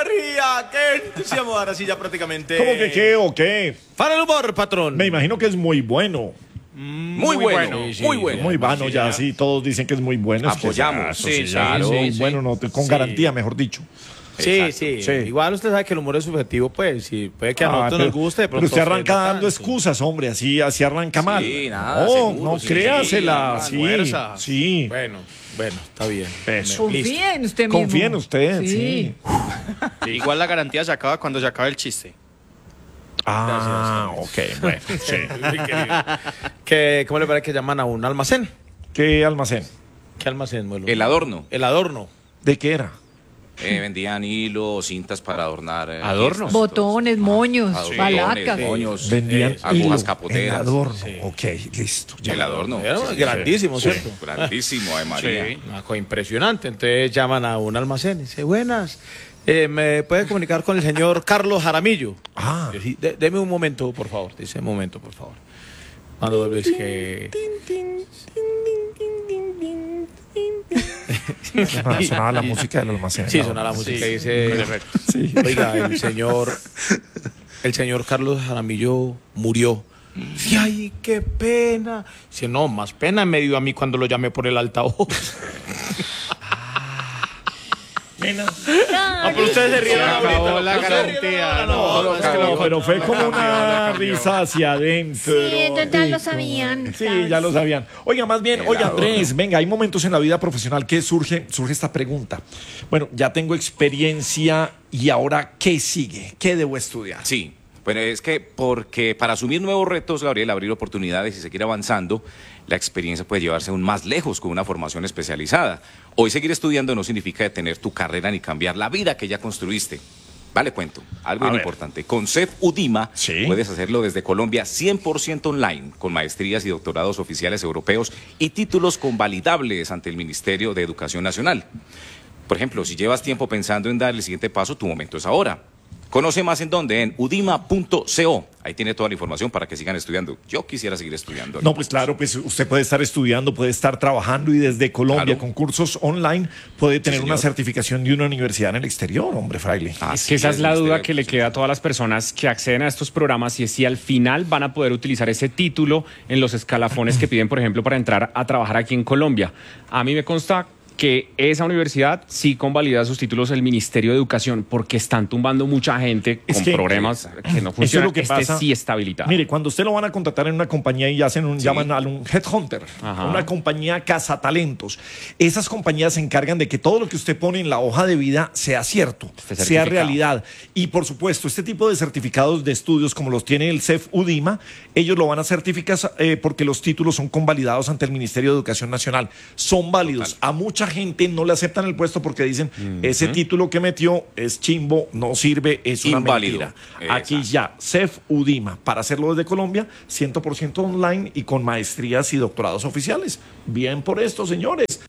energía! ¡Qué entusiasmo! Ahora sí, ya prácticamente. ¿Cómo que qué o qué? Para el humor, patrón. Me imagino que es muy bueno. Muy bueno, sí, muy sí, bueno. Muy bueno, ya sí, todos dicen que es muy bueno. Es que Apoyamos. eso Sí, claro, sí, muy sí. bueno, no, con garantía, mejor dicho. Sí, Exacto. sí, Sí. Igual usted sabe que el humor es subjetivo, pues. Sí, puede que a nosotros pero, nos guste. pero usted arranca no dando tanto. excusas, hombre, así arranca mal. nada, No, seguro, no sí, créasela, sí, sí, Fuerza. sí. Bueno, está bien. Eso. Confía en usted mismo. Confía en usted, sí. Igual la garantía se acaba cuando se acabe el chiste. Ah, ok, bueno, sí. ¿Cómo le parece que llaman a un almacén? ¿Qué almacén? ¿Qué almacén, Muelo? El adorno. El adorno. ¿De qué era? Vendían hilos, cintas para adornar. ¿Adornos? fiestas, Botones, moños, adornos, balacas. moños, Vendían agujas hilo, el capoteras. adorno. Sí. Ok, listo. ya. El adorno. Era Sí, grandísimo, sí. ¿cierto? Grandísimo, de María. Sí. Una cosa impresionante. Entonces llaman a un almacén y dice, buenas, ¿me puede comunicar con el señor Carlos Jaramillo? Ah. Yo, sí, deme un momento, por favor. Dice, un momento, por favor. Cuando ves que... Sonaba la música del almacén. Sí, suena la música y dice, Sí. oiga, el señor Carlos Jaramillo murió. Sí, ay, qué pena. Dice, no, más pena me dio a mí cuando lo llamé por el altavoz. Ah, pero ustedes se rieron ahorita. acabó la garantía. No, es que lo- Pero fue como una risa hacia adentro. Sí, ya lo sabían. Sí, ya lo sabían. Oiga, más bien, oiga, adorno. Andrés, venga, hay momentos en la vida profesional que surge esta pregunta. Bueno, ya tengo experiencia y ahora, ¿qué sigue? ¿Qué debo estudiar? Sí, pero es que porque para asumir nuevos retos, Gabriel, abrir oportunidades y seguir avanzando, la experiencia puede llevarse aún más lejos con una formación especializada. Hoy seguir estudiando no significa detener tu carrera ni cambiar la vida que ya construiste. Vale, cuento, algo A bien ver. importante. Con CEF Udima Sí. puedes hacerlo desde Colombia 100% online, con maestrías y doctorados oficiales europeos y títulos convalidables ante el Ministerio de Educación Nacional. Por ejemplo, si llevas tiempo pensando en dar el siguiente paso, tu momento es ahora. Conoce más en dónde, en udima.co. Ahí tiene toda la información para que sigan estudiando. Yo quisiera seguir estudiando. No, pues claro, pues usted puede estar estudiando, puede estar trabajando y desde Colombia Claro. con cursos online puede tener una señor. certificación de una universidad en el exterior, hombre, fraile. Es que esa es la Ministerio duda de que le Educación. queda a todas las personas que acceden a estos programas y es si al final van a poder utilizar ese título en los escalafones que piden, por ejemplo, para entrar a trabajar aquí en Colombia. A mí me consta que esa universidad sí convalida sus títulos el Ministerio de Educación porque están tumbando mucha gente Es con que- programas que no Eso funcionan. es lo que pasa. Sí está habilitado. Mire, cuando usted lo van a contratar en una compañía y llaman a un headhunter, Ajá. una compañía cazatalentos, esas compañías se encargan de que todo lo que usted pone en la hoja de vida sea cierto, Esté sea certificado. realidad. Y por supuesto, este tipo de certificados de estudios como los tiene el CEF Udima, ellos lo van a certificar porque los títulos son convalidados ante el Ministerio de Educación Nacional. Son válidos. A mucha gente no le aceptan el puesto porque dicen, ese título que metió es chimbo, no sirve, es una Inválido. mentira. Aquí Exacto. ya, CEF Udima, para hacerlo desde Colombia, 100% online y con maestrías y doctorados oficiales. Bien por esto, señores.